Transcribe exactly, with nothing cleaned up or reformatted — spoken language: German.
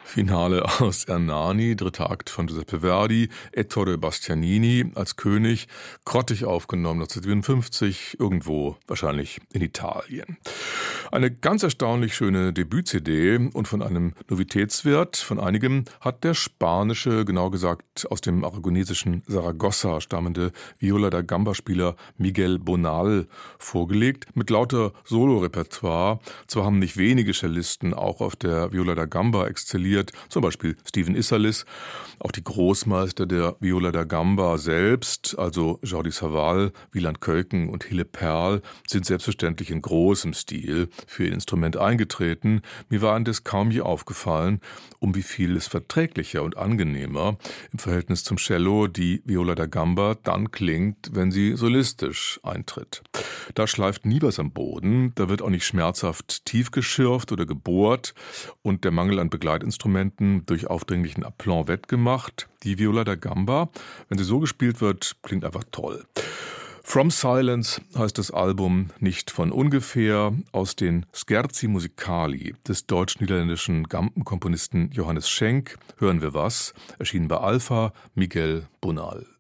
Finale aus Ernani, dritter Akt von Giuseppe Verdi, Ettore Bastianini als König, grottig aufgenommen neunzehnhundertsiebenundfünfzig, irgendwo wahrscheinlich in Italien. Eine ganz erstaunlich schöne Debüt-C D und von einem Novitätswert von einigem hat der spanische, genau gesagt aus dem aragonesischen Saragossa stammende Viola da Gamba-Spieler Miguel Bonal vorgelegt, mit lauter Solorepertoire. Zwar haben nicht wenige Cellisten auch auf der Viola da Gamba exzelliert, zum Beispiel Stephen Isserlis, auch die Großmeister der Viola da Gamba selbst, also Jordi Savall, Wieland Keuken und Hille Perl, sind selbstverständlich in großem Stil für ihr Instrument eingetreten. Mir war indes kaum je aufgefallen, um wie viel es verträglicher und angenehmer im Verhältnis zum Cello die Viola da Gamba dann klingt, wenn sie solistisch eintritt. Da schleift nie was am Boden, da wird auch nicht schmerzhaft tief geschürft oder gebohrt und der Mangel an Begleitinstrumenten durch aufdringlichen Aplomb wettgemacht. Die Viola da Gamba, wenn sie so gespielt wird, klingt einfach toll. From Silence heißt das Album nicht von ungefähr. Aus den Scherzi Musicali des deutsch-niederländischen Gambenkomponisten Johannes Schenk hören wir was. Erschienen bei Alpha, Miguel Bonal.